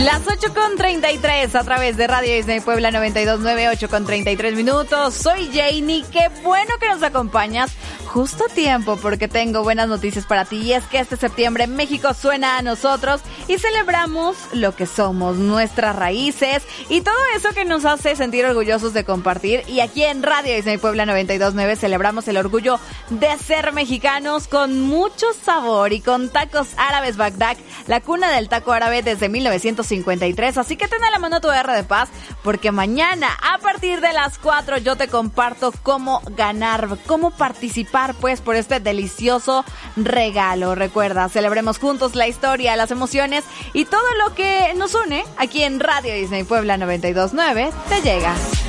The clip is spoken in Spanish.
Las 8:33 a través de Radio Disney Puebla 92.9, 8:33 minutos. Soy Janie, qué bueno que nos acompañas justo a tiempo porque tengo buenas noticias para ti. Y es que este septiembre México suena a nosotros y celebramos lo que somos, nuestras raíces y todo eso que nos hace sentir orgullosos de compartir. Y aquí en Radio Disney Puebla 92.9 celebramos el orgullo de ser mexicanos con mucho sabor y con Tacos Árabes Bagdad, la cuna del taco árabe desde 1953. Así que ten a la mano tu R de paz porque mañana a partir de las 4 yo te comparto cómo ganar, cómo participar pues por este delicioso regalo. Recuerda, celebremos juntos la historia, las emociones y todo lo que nos une aquí en Radio Disney Puebla 92.9 te llega.